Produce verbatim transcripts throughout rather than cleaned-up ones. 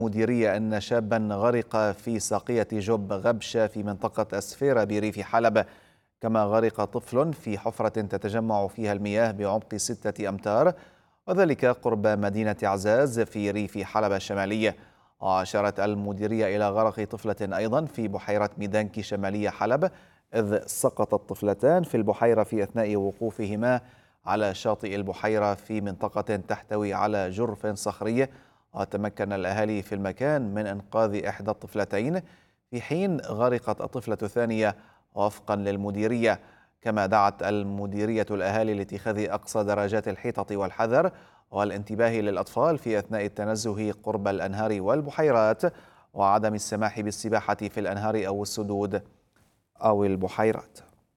مديرية أن شابا غرق في ساقية جب غبشة في منطقة أسفيرة بريف حلب، كما غرق طفل في حفرة تتجمع فيها المياه بعمق ستة أمتار، وذلك قرب مدينة عزاز في ريف حلب الشمالية. وأشارت المديرية إلى غرق طفلة أيضا في بحيرة ميدانكي شمالية حلب، إذ سقط الطفلتان في البحيرة في أثناء وقوفهما على شاطئ البحيرة في منطقة تحتوي على جرف صخري. وتمكن الأهالي في المكان من إنقاذ إحدى الطفلتين في حين غرقت الطفلة الثانية وفقا للمديرية. كما دعت المديرية الأهالي لاتخاذ أقصى درجات الحيطة والحذر والانتباه للأطفال في أثناء التنزه قرب الأنهار والبحيرات، وعدم السماح بالسباحة في الأنهار أو السدود أو البحيرات.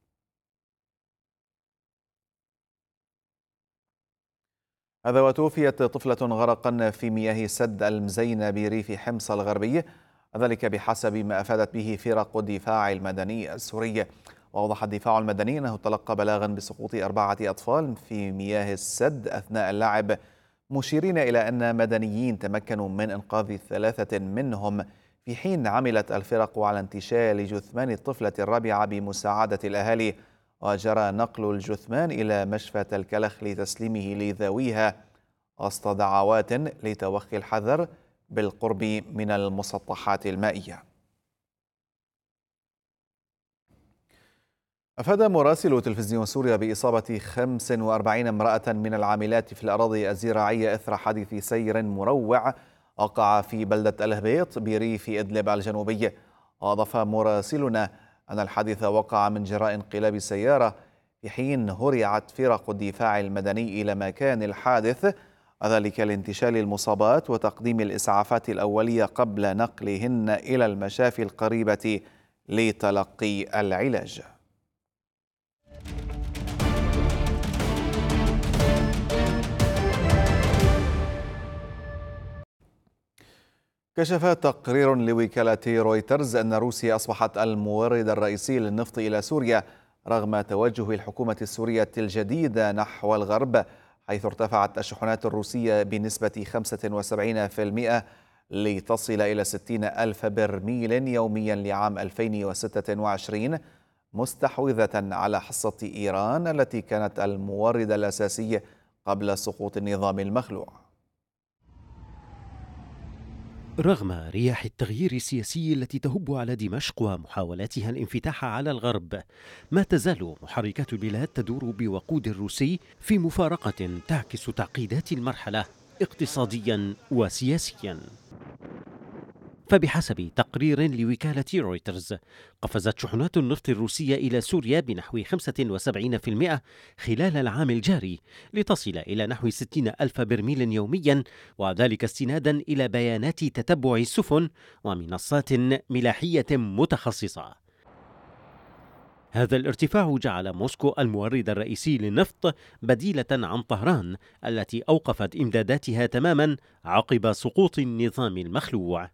هذا وتوفيت طفلة غرقا في مياه سد المزينة بريف حمص الغربي، ذلك بحسب ما أفادت به فرق الدفاع المدني السوري. وأوضح الدفاع المدني أنه تلقى بلاغا بسقوط أربعة أطفال في مياه السد أثناء اللعب، مشيرين إلى أن مدنيين تمكنوا من إنقاذ ثلاثة منهم، في حين عملت الفرق على انتشال جثمان الطفلة الرابعة بمساعدة الأهالي، وجرى نقل الجثمان إلى مشفى الكلخ لتسليمه لذويها وسط دعوات لتوخي الحذر بالقرب من المسطحات المائية. أفاد مراسل تلفزيون سوريا بإصابة خمس وأربعين امرأة من العاملات في الأراضي الزراعية إثر حادث سير مروع وقع في بلدة الهبيط بريف إدلب الجنوبي. وأضاف مراسلنا أن الحادث وقع من جراء انقلاب السيارة، في حين هرعت فرق الدفاع المدني إلى مكان الحادث، وذلك لانتشال المصابات وتقديم الإسعافات الأولية قبل نقلهن إلى المشافي القريبة لتلقي العلاج. كشف تقرير لوكالة رويترز أن روسيا أصبحت المورد الرئيسي للنفط إلى سوريا رغم توجه الحكومة السورية الجديدة نحو الغرب، حيث ارتفعت الشحنات الروسية بنسبة خمسة وسبعين بالمئة لتصل إلى ستين ألف برميل يوميا لعام ألفين وستة وعشرين، مستحوذة على حصة إيران التي كانت المورد الأساسي قبل سقوط النظام المخلوع. رغم رياح التغيير السياسي التي تهب على دمشق ومحاولاتها الانفتاح على الغرب، ما تزال محركات البلاد تدور بوقود روسي في مفارقة تعكس تعقيدات المرحلة اقتصاديا وسياسيا. فبحسب تقرير لوكالة رويترز، قفزت شحنات النفط الروسية إلى سوريا بنحو خمسة وسبعين بالمئة خلال العام الجاري لتصل إلى نحو ستين ألف برميل يوميا، وذلك استنادا إلى بيانات تتبع السفن ومنصات ملاحية متخصصة. هذا الارتفاع جعل موسكو المورد الرئيسي للنفط بديلة عن طهران التي أوقفت إمداداتها تماما عقب سقوط النظام المخلوع.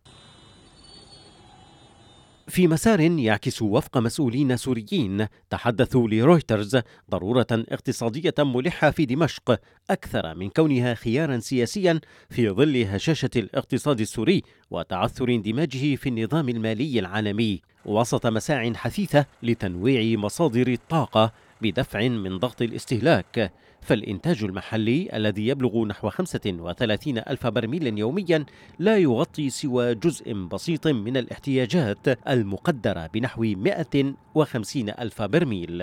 في مسار يعكس وفق مسؤولين سوريين تحدثوا لرويترز ضرورة اقتصادية ملحة في دمشق أكثر من كونها خيارا سياسيا في ظل هشاشة الاقتصاد السوري وتعثر اندماجه في النظام المالي العالمي، وسط مساع حثيثة لتنويع مصادر الطاقة بدفع من ضغط الاستهلاك. فالإنتاج المحلي الذي يبلغ نحو خمسة وثلاثين ألف برميل يوميا لا يغطي سوى جزء بسيط من الاحتياجات المقدرة بنحو مئة وخمسين ألف برميل.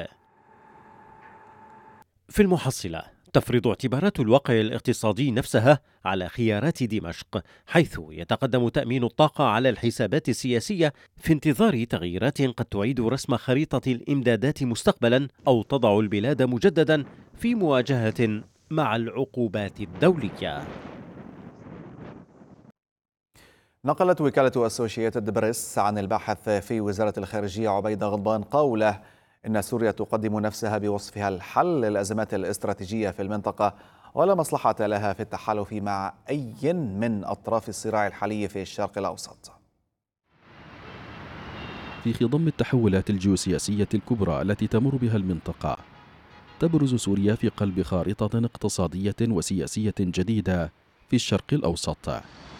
في المحصلة تفرض اعتبارات الواقع الاقتصادي نفسها على خيارات دمشق، حيث يتقدم تأمين الطاقة على الحسابات السياسية في انتظار تغييرات قد تعيد رسم خريطة الإمدادات مستقبلا أو تضع البلاد مجددا في مواجهة مع العقوبات الدولية. نقلت وكالة أسوشيتد بريس عن الباحث في وزارة الخارجية عبيد غضبان قوله إن سوريا تقدم نفسها بوصفها الحل للأزمات الاستراتيجية في المنطقة، ولا مصلحة لها في التحالف مع أي من أطراف الصراع الحالي في الشرق الأوسط. في خضم التحولات الجيوسياسية الكبرى التي تمر بها المنطقة، تبرز سوريا في قلب خارطة اقتصادية وسياسية جديدة في الشرق الأوسط.